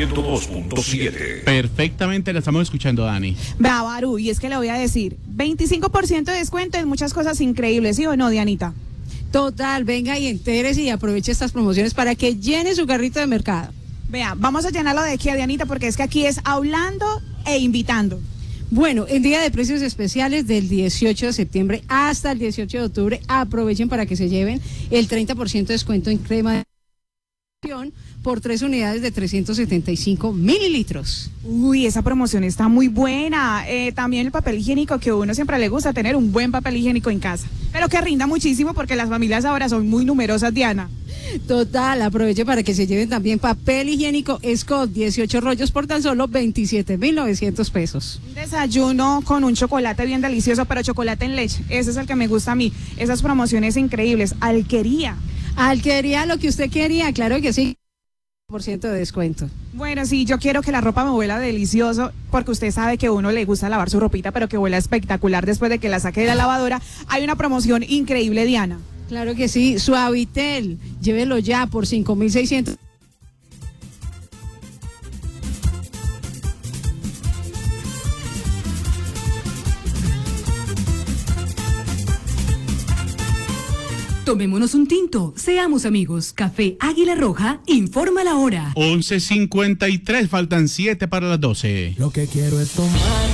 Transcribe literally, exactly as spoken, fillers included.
ciento dos punto siete. Perfectamente, la estamos escuchando, Dani. Bravo, Aru, y es que le voy a decir, veinticinco por ciento de descuento en muchas cosas increíbles, ¿sí o no, Dianita? Total, venga y entérese y aproveche estas promociones para que llene su carrito de mercado. Vea, vamos a llenarlo de aquí a Dianita porque es que aquí es hablando e invitando. Bueno, el día de precios especiales del dieciocho de septiembre hasta el dieciocho de octubre, aprovechen para que se lleven el treinta por ciento de descuento en crema de por tres unidades de trescientos setenta y cinco mililitros. Uy, esa promoción está muy buena. Eh, también el papel higiénico, que a uno siempre le gusta tener un buen papel higiénico en casa. Pero que rinda muchísimo porque las familias ahora son muy numerosas, Diana. Total, aproveche para que se lleven también papel higiénico Scott, dieciocho rollos por tan solo veintisiete mil novecientos pesos. Un desayuno con un chocolate bien delicioso, pero chocolate en leche. Ese es el que me gusta a mí. Esas promociones increíbles. Alquería. Alquería, lo que usted quería, claro que sí. por ciento de descuento. Bueno, sí, yo quiero que la ropa me huela delicioso, porque usted sabe que a uno le gusta lavar su ropita, pero que huela espectacular después de que la saque de la lavadora. Hay una promoción increíble, Diana. Claro que sí, Suavitel, llévelo ya por cinco mil seiscientos. Tomémonos un tinto, seamos amigos. Café Águila Roja, informa la hora. once cincuenta y tres, faltan siete para las doce. Lo que quiero es tomar